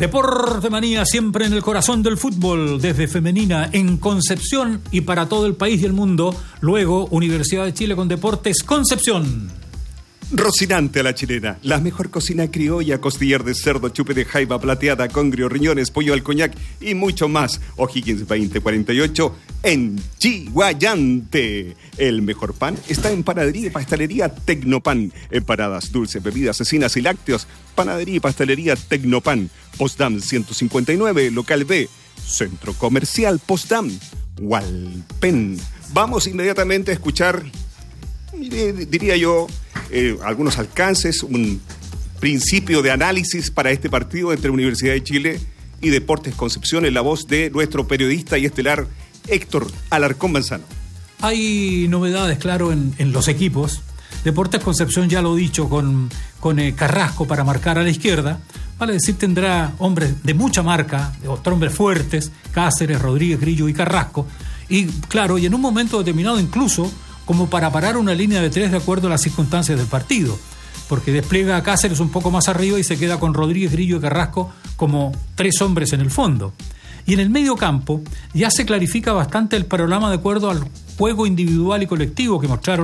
Deporte Manía, siempre en el corazón del fútbol, desde femenina en Concepción y para todo el país y el mundo. Luego, Universidad de Chile con Deportes Concepción. Rocinante a la chilena, la mejor cocina criolla, costillar de cerdo, chupe de jaiba plateada, congrio, riñones, pollo al coñac y mucho más. O'Higgins 2048 en Chiguayante. El mejor pan está en Panadería y Pastelería Tecnopan. Empanadas, dulces, bebidas, cecinas y lácteos. Panadería y Pastelería Tecnopan. Postdam 159, local B, Centro Comercial Postdam, Hualpén. Vamos inmediatamente a escuchar, diría yo, algunos alcances, un principio de análisis para este partido entre Universidad de Chile y Deportes Concepción en la voz de nuestro periodista y estelar Héctor Alarcón Manzano. Hay novedades, claro, en los equipos. Deportes Concepción, ya lo he dicho, con Carrasco para marcar a la izquierda. Vale decir, tendrá hombres de mucha marca, hombres fuertes, Cáceres, Rodríguez, Grillo y Carrasco. Y claro, y en un momento determinado incluso como para parar una línea de tres de acuerdo a las circunstancias del partido, porque despliega a Cáceres un poco más arriba y se queda con Rodríguez, Grillo y Carrasco como tres hombres en el fondo. Y en el medio campo ya se clarifica bastante el panorama de acuerdo al juego individual y colectivo que mostraron